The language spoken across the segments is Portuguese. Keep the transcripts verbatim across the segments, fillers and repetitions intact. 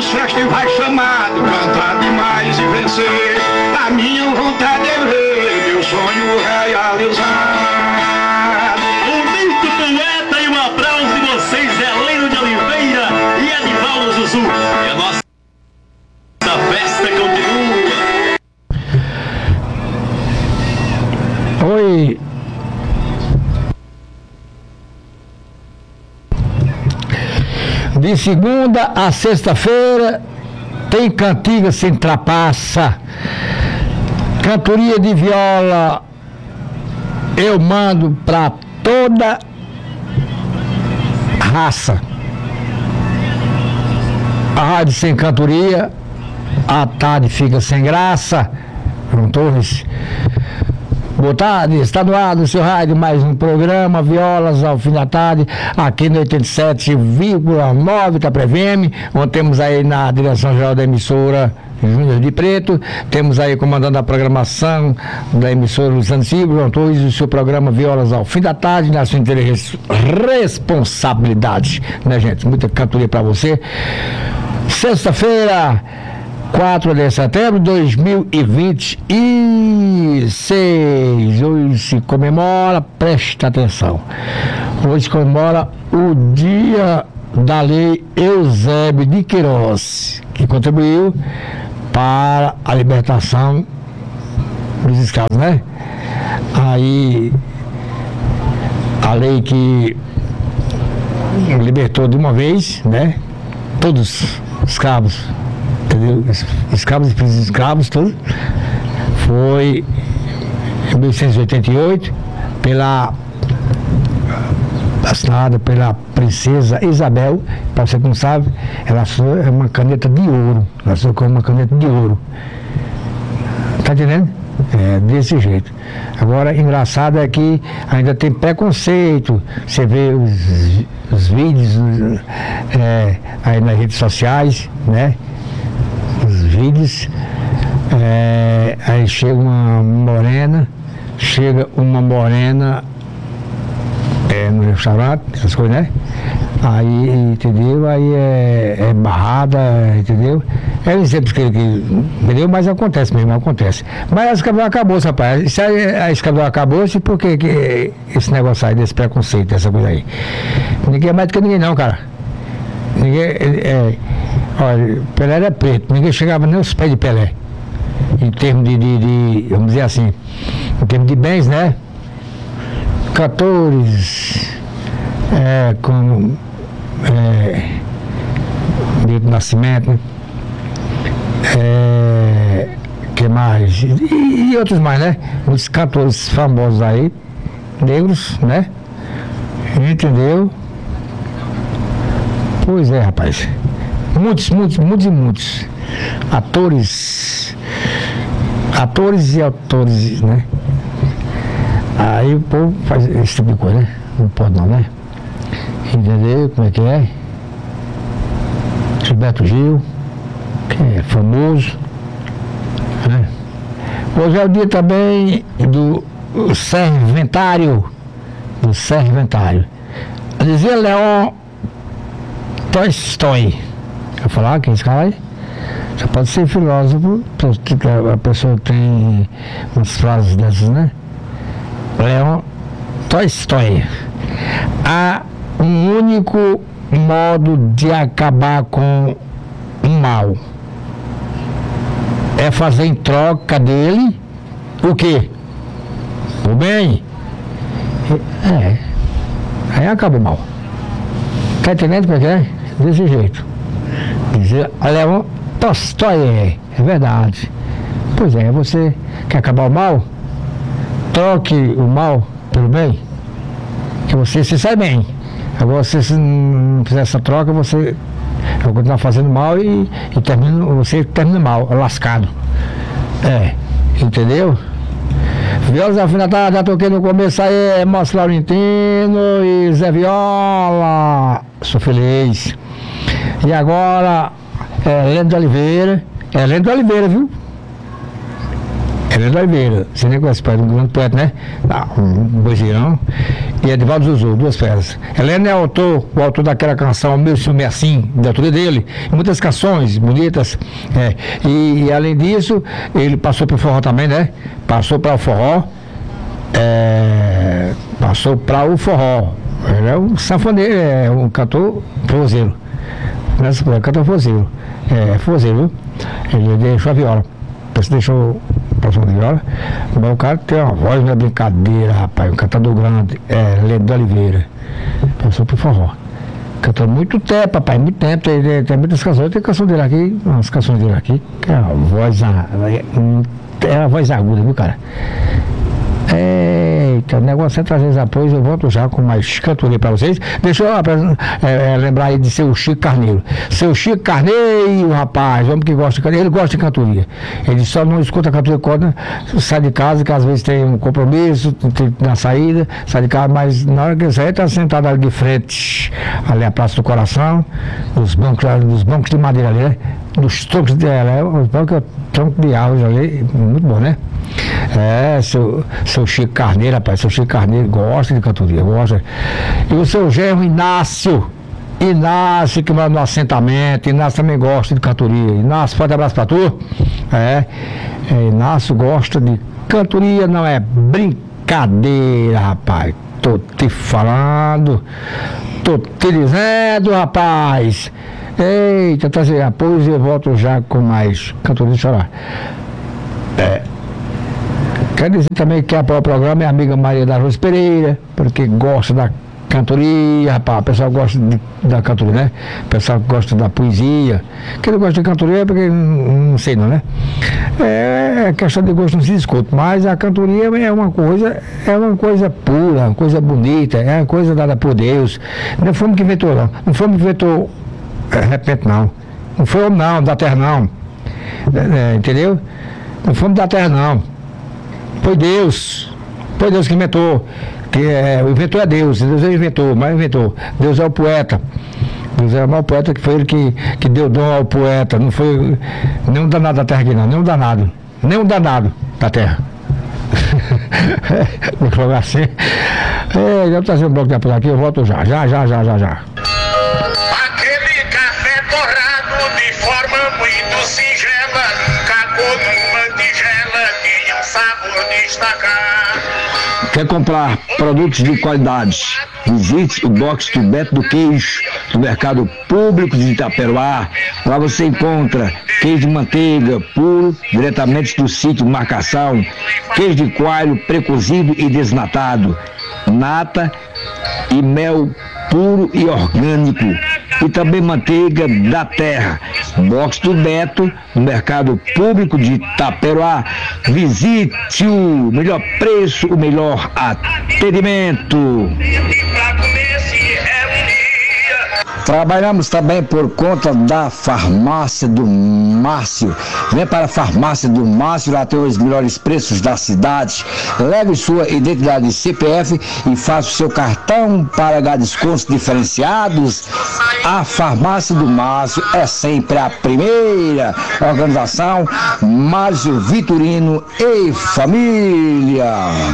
festas e vai chamado, cantar demais e vencer. A minha vontade é ver meu sonho realizado. Um muito poeta e um aplauso de vocês, Heleno de Oliveira e Edivaldo Zuzu. E a nossa festa continua. Oi. De segunda a sexta-feira tem cantiga sem trapaça, cantoria de viola. Eu mando pra toda raça. A rádio sem cantoria, a tarde fica sem graça. João Torres. Boa tarde, está no ar do seu rádio mais um programa Violas ao fim da tarde, aqui no oitenta e sete vírgula nove da F M, onde temos aí na direção geral da emissora Júnior de Preto, temos aí comandando a programação da emissora Luciano Silva, João Torres, o seu programa Violas ao fim da tarde, na sua inteira responsabilidade, né, gente? Muita cantoria para você. Sexta-feira, quatro de setembro de dois mil e vinte e seis, hoje se comemora, presta atenção, hoje se comemora o Dia da Lei Eusébio de Queiroz, que contribuiu para a libertação dos escravos, né? Aí, a lei que libertou de uma vez, né? Todos os escravos, entendeu? Escravos e escravos, tudo. Foi em mil oitocentos e oitenta e oito, pela, assinada pela princesa Isabel. Para você que não sabe, ela foi uma caneta de ouro. Ela foi com uma caneta de ouro. Tá entendendo? É, desse jeito. Agora, engraçado é que ainda tem preconceito. Você vê os, os vídeos é, aí nas redes sociais, né? Os vídeos, é, aí chega uma morena, chega uma morena é, no restaurante, essas coisas, né? Aí, entendeu? Aí é, é barrada, entendeu? É um exemplo que, que, entendeu? Mas acontece mesmo, acontece. Mas a escravidão acabou, rapaz. Isso aí, a escravidão acabou-se porque que, esse negócio aí, desse preconceito, dessa coisa aí. Ninguém é mais do que ninguém não, cara. Ninguém, é, olha, Pelé era preto, ninguém chegava nem aos pés de Pelé. Em termos de, de, de, vamos dizer assim, em termos de bens, né? Cantores, é, como é, Milton Nascimento, né? É, que mais? E, e outros mais, né? Muitos cantores famosos aí, negros, né? Entendeu? Pois é, rapaz. Muitos, muitos, muitos e muitos. Atores. Atores e autores, né? Aí o povo faz esse tipo de coisa, né? Não pode não, né? Entendeu como é que é? Gilberto Gil, que é famoso, né? Hoje é o dia também do serventário, do serventário. Dizia Leon Tolstói. Quer falar que é esse cara aí? Você pode ser filósofo, a pessoa tem umas frases dessas, né? Leon Tolstói. Há um único modo de acabar com o mal. É fazer em troca dele o quê? O bem. É. Aí acaba o mal. Tá entendendo como é que é? Desse jeito. Dizer Leon Tolstói, é verdade. Pois é, você quer acabar o mal? Troque o mal pelo bem, que você se sai bem. Agora, se você não fizer essa troca, você vai continuar fazendo mal e, e termina, você termina mal, lascado. É, entendeu? Violas ao fim da tarde, já toquei no começo aí, Márcio Laurentino e Zé Viola. Sou feliz. E agora, é Heleno de Oliveira. É Heleno de Oliveira, viu? Heleno de Oliveira. Você nem conhece o pai, um grande poeta, né? Ah, um boizirão. e Edivaldo Zuzu, duas peças. Heleno é o autor, o autor daquela canção Meu Ciúme é Assim, da autoria dele, e muitas canções bonitas. É. E, e além disso, ele passou para o forró também, né? Passou para o forró, é, passou para o forró. Ele é um sanfoneiro, é um cantor forrozeiro. Não é cantor forrozeiro, é forrozeiro. Ele deixou a viola. Você deixou a viola, mas o cara tem uma voz, não é brincadeira, rapaz. Um cantador grande, é Leandro Oliveira. Passou pro forró. Cantou muito tempo, papai, muito tempo. Tem, tem, tem muitas canções, tem canção dele aqui, umas canções dele aqui, que é uma voz, é uma voz aguda, viu, cara? Eita, o negócio é trazer os apoios, eu volto já com mais cantoria para vocês. Deixa eu é, é, lembrar aí de seu Chico Carneiro. Seu Chico Carneiro, rapaz, homem que gosta de cantoria, ele gosta de cantoria. Ele só não escuta cantoria quando sai de casa, que às vezes tem um compromisso, tem na saída, sai de casa, mas na hora que ele sai, está sentado ali de frente, ali a Praça do Coração, os bancos, os bancos de madeira ali, né? Dos troncos de é, os bancos, tronco de árvore ali, muito bom, né? É, seu, seu Chico Carneiro, rapaz, seu Chico Carneiro gosta de cantoria, gosta. E o seu genro Inácio, Inácio que mora no assentamento, Inácio também gosta de cantoria. Inácio, forte abraço pra tu. É, é, Inácio gosta de cantoria, não é brincadeira, rapaz. Tô te falando, tô te dizendo, rapaz. Eita, trazer apoio e eu volto já com mais cantoria de chorar. É. Quero dizer também que apoia o programa é a amiga Maria da Rosa Pereira, porque gosta da cantoria, rapaz, o pessoal gosta de, da cantoria, né? O pessoal gosta da poesia. Quem não gosta de cantoria é porque não, não sei não, né? É questão de gosto, não se discute, mas a cantoria é uma coisa, é uma coisa pura, uma coisa bonita, é uma coisa dada por Deus. Não fomos que inventou, não. Não fomos que inventou, é, repete não. Não foi não, da terra não. É, entendeu? Não fomos da terra não. Foi Deus, foi Deus que inventou, que é, o inventor é Deus, Deus é o inventor, mas inventou, Deus é o poeta, Deus é o maior poeta, que foi ele que, que deu dom ao poeta, não foi nenhum danado da terra aqui não, nenhum danado, nenhum danado da terra. Vou falar assim, é, eu vou trazer um bloco de apoio aqui, eu volto já, já, já, já, já, já. Aquele café torrado de forma muito singela, cagou numa tigela, tinha um sabor destacar. Quer comprar produtos de qualidade? Visite o Box do Beto do Queijo, no Mercado Público de Itaperuá. Lá você encontra queijo de manteiga puro, diretamente do sítio Marcação, queijo de coalho precozido e desnatado, nata e mel puro e orgânico, e também manteiga da terra. Box do Beto, no Mercado Público de Itaperuá. Visite o melhor preço, o melhor atendimento. Trabalhamos também por conta da Farmácia do Márcio. Vem para a Farmácia do Márcio, lá tem os melhores preços da cidade. Leve sua identidade C P F e faça o seu cartão para ganhar descontos diferenciados. A Farmácia do Márcio é sempre a primeira. Organização Márcio Vitorino e família.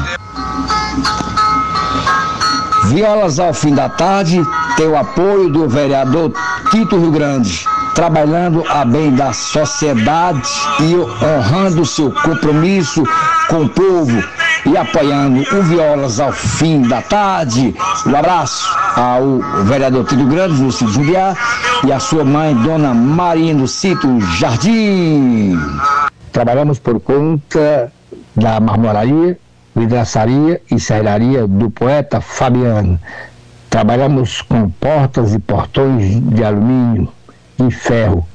Violas ao fim da tarde tem o apoio do vereador Tito Rio Grande, trabalhando a bem da sociedade e honrando seu compromisso com o povo e apoiando o Violas ao fim da tarde. Um abraço ao vereador Tito Grande, do Sítio Judiá, e a sua mãe, Dona Marinha, do Sítio Jardim. Trabalhamos por conta da marmoraria, vidraçaria e serraria do poeta Fabiano. Trabalhamos com portas e portões de alumínio e ferro,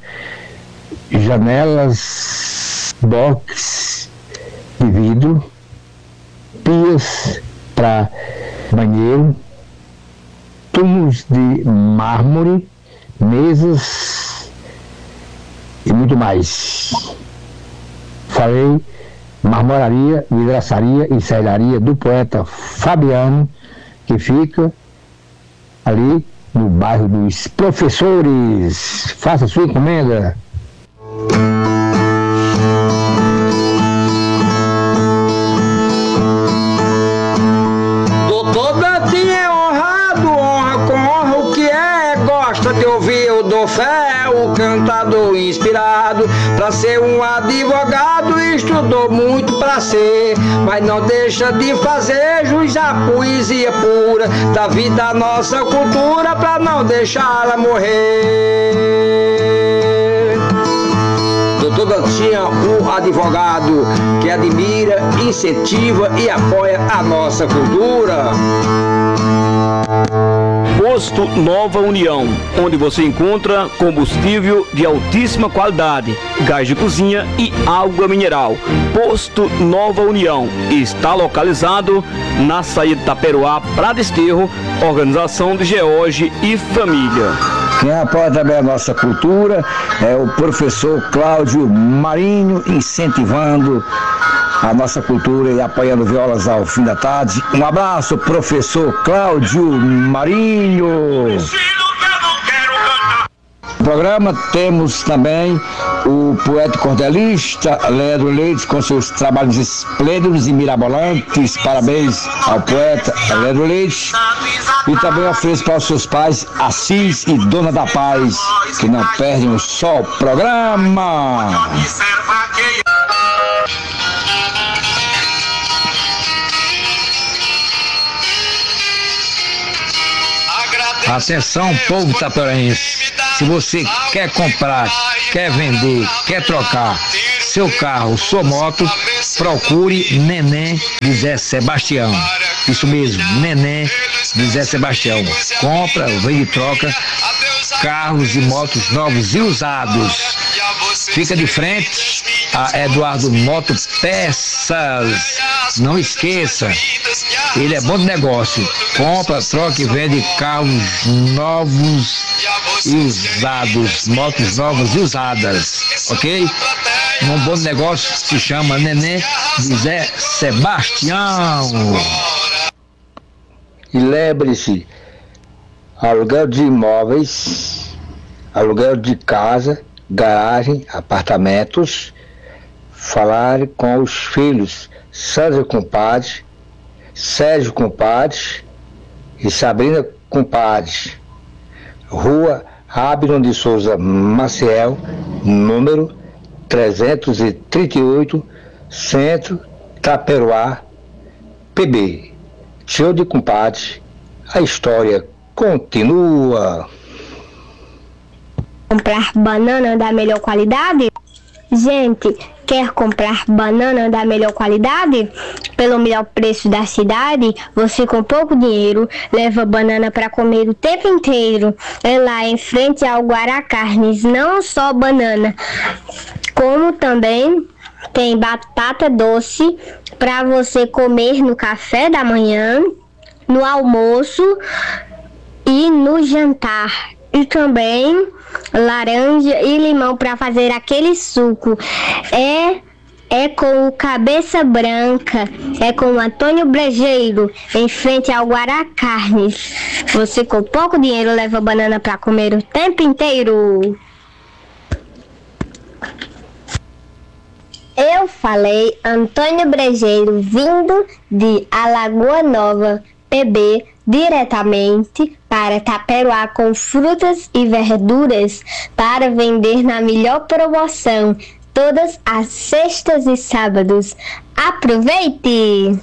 janelas, box de vidro, pias para banheiro, tubos de mármore, mesas e muito mais. Falei marmoraria, vidraçaria e serraria do poeta Fabiano, que fica ali no bairro dos Professores. Faça sua encomenda. Doutor Betinho! cantador inspirado. Pra ser um advogado estudou muito pra ser, mas não deixa de fazer jus à poesia pura da vida, nossa cultura, pra não deixá-la morrer. Doutor Dantinha, um advogado que admira, incentiva e apoia a nossa cultura. Posto Nova União, onde você encontra combustível de altíssima qualidade, gás de cozinha e água mineral. Posto Nova União está localizado na saída de Taperoá para Desterro, organização de George e família. Quem apoia também a nossa cultura é o professor Cláudio Marinho, incentivando a nossa cultura e apoiando violas ao fim da tarde. Um abraço, professor Cláudio Marinho. No programa temos também o poeta e cordelista Leandro Leite com seus trabalhos esplêndidos e mirabolantes. Parabéns ao poeta Leandro Leite. E também ofereço para os seus pais, Assis e Dona da Paz, que não perdem um só programa. Atenção, povo taperoense, se você quer comprar, quer vender, quer trocar seu carro, sua moto, procure Neném de Zé Sebastião. Isso mesmo, Neném de Zé Sebastião. Compra, vende e troca carros e motos novos e usados. Fica de frente a Eduardo Moto Peças. Não esqueça, ele é bom de negócio. Compra, troca e vende carros novos e usados, motos novas e usadas, ok? Um bom negócio se chama Neném de Zé Sebastião. E lembre-se, aluguel de imóveis, aluguel de casa, garagem, apartamentos, falar com os filhos Sandra Compadre, Sérgio Compadre e Sabrina Compadre. Rua Abner de Souza Maciel, número trezentos e trinta e oito, Centro, Taperoá, P B. Tio de Compadre, a história continua. Comprar banana da melhor qualidade? Gente, quer comprar banana da melhor qualidade? Pelo melhor preço da cidade, você com pouco dinheiro leva banana para comer o tempo inteiro. É lá em frente ao Guará Carnes, não só banana, como também tem batata doce para você comer no café da manhã, no almoço e no jantar. E também laranja e limão para fazer aquele suco. É é com o Cabeça Branca, é com o Antônio Brejeiro, em frente ao Guará Carnes. Você com pouco dinheiro leva banana para comer o tempo inteiro. Eu falei Antônio Brejeiro, vindo de Alagoa Nova, P B, diretamente para Taperoá com frutas e verduras para vender na melhor promoção, todas as sextas e sábados. Aproveite!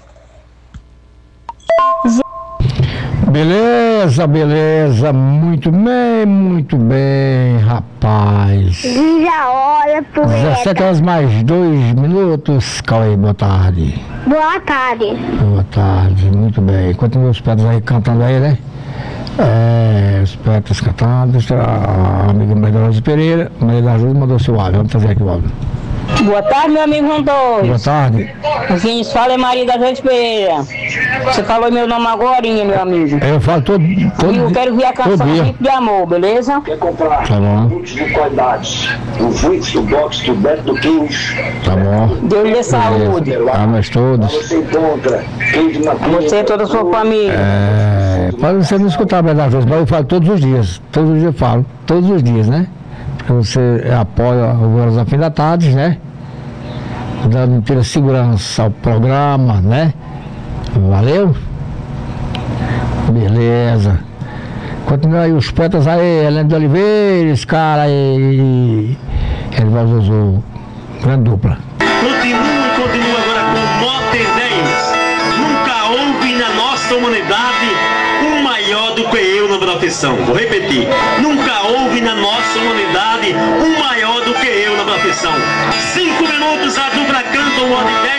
Beleza, beleza, muito bem, muito bem, rapaz. Diz a hora, dezessete horas mais dois minutos, Cauê, boa tarde. Boa tarde. Boa tarde, muito bem. Continua os poetas aí cantando aí, né? É, os poetas cantando, a amiga Maria Rosa Pereira, Maria da Ajuda mandou seu áudio, vamos trazer aqui o áudio. Boa tarde, meu amigo João Torres. Boa tarde. Quem fala é Maria da Gente Pereira. Você falou meu nome agora, meu amigo. Eu falo todo, todo Eu quero ver a canção Grito de Amor, beleza? Quer comprar Tá bom. produtos de qualidade do Vux, do Box, do Beto, do Kings. Tá bom. Deus lhe dê saúde. A nós todos. Você encontra queijo de A você e toda a sua família. É, pode você não escutar a verdade, mas eu falo todos os dias. Todos os dias eu falo. Todos os dias, né? Porque você apoia o Horas ao Fim da Tarde, né? Dando inteira segurança ao programa, né? Valeu? Beleza. Continua aí os poetas aí, Helena de Oliveira, esse cara aí, Edvaldo Zuzu, grande dupla. Continua, continua agora com nota dez. Nunca houve na nossa humanidade um maior do que eu na profissão. Vou repetir. Nunca houve na nossa humanidade um maior do que eu na profissão. Cinco minutos a dupla canta o nota dez.